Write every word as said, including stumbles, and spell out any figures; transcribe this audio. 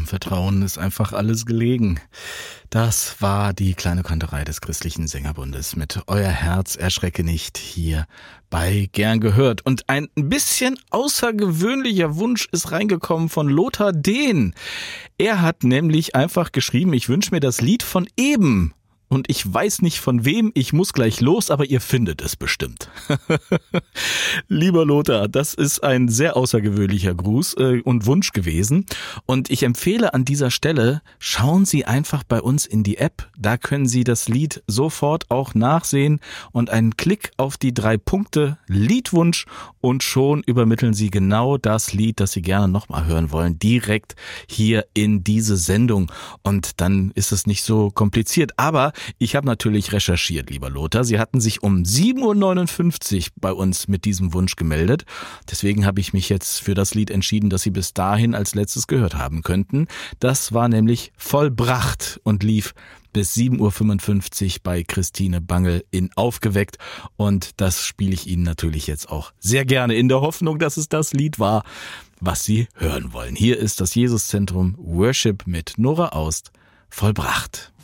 Vertrauen ist einfach alles gelegen. Das war die kleine Kantorei des Christlichen Sängerbundes mit Euer Herz erschrecke nicht hier bei Gern gehört. Und ein bisschen außergewöhnlicher Wunsch ist reingekommen von Lothar Dehn. Er hat nämlich einfach geschrieben, ich wünsche mir das Lied von eben. Und ich weiß nicht von wem, ich muss gleich los, aber ihr findet es bestimmt. Lieber Lothar, das ist ein sehr außergewöhnlicher Gruß äh, und Wunsch gewesen. Und ich empfehle an dieser Stelle, schauen Sie einfach bei uns in die App. Da können Sie das Lied sofort auch nachsehen und einen Klick auf die drei Punkte Liedwunsch und schon übermitteln Sie genau das Lied, das Sie gerne nochmal hören wollen, direkt hier in diese Sendung. Und dann ist es nicht so kompliziert. Aber ich habe natürlich recherchiert, lieber Lothar. Sie hatten sich um sieben Uhr neunundfünfzig bei uns mit diesem Wunsch gemeldet. Deswegen habe ich mich jetzt für das Lied entschieden, das Sie bis dahin als letztes gehört haben könnten. Das war nämlich Vollbracht und lief bis sieben Uhr fünfundfünfzig bei Christine Bangel in Aufgeweckt. Und das spiele ich Ihnen natürlich jetzt auch sehr gerne in der Hoffnung, dass es das Lied war, was Sie hören wollen. Hier ist das Jesuszentrum Worship mit Nora Aust, Vollbracht.